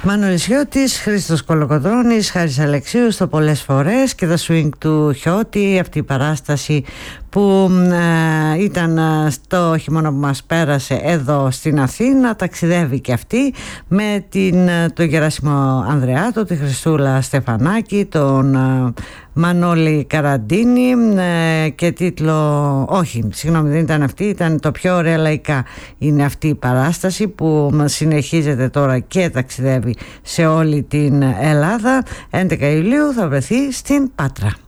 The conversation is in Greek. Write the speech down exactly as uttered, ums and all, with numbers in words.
Μάνολης Χιώτης, Χρήστος Κολοκοτρώνης, Χάρης Αλεξίου στο πολλές φορές και τα swing του Χιώτη, αυτή η παράσταση που ε, ήταν στο χειμώνα που μας πέρασε εδώ στην Αθήνα, ταξιδεύει και αυτή με την, τον Γεράσιμο Ανδρεάτο, τη Χριστούλα Στεφανάκη, τον ε, Μανώλη Καραντίνη ε, και τίτλο, όχι συγγνώμη δεν ήταν αυτή, ήταν το πιο ωραία λαϊκά, είναι αυτή η παράσταση που συνεχίζεται τώρα και ταξιδεύει σε όλη την Ελλάδα. έντεκα Ιουλίου θα βρεθεί στην Πάτρα.